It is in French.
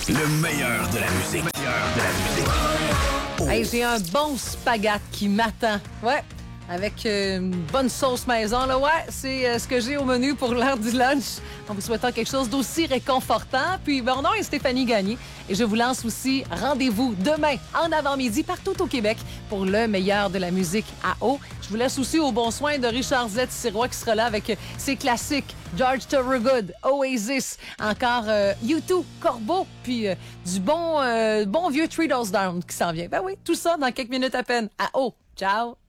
Le meilleur de la musique. Hey, j'ai un bon spaghette qui m'attend. Ouais. Avec une bonne sauce maison, là, ouais, c'est ce que j'ai au menu pour l'heure du lunch. En vous souhaitant quelque chose d'aussi réconfortant. Puis, mon nom est Stéphanie Gagné et je vous lance aussi rendez-vous demain en avant-midi partout au Québec pour le meilleur de la musique à eau. Je vous laisse aussi au bon soin de Richard Z. Sirois qui sera là avec ses classiques. George Thorogood, Oasis, encore U2, Corbeau, puis du bon vieux Three Doors Down qui s'en vient. Ben oui, tout ça dans quelques minutes à peine. À eau. Ciao!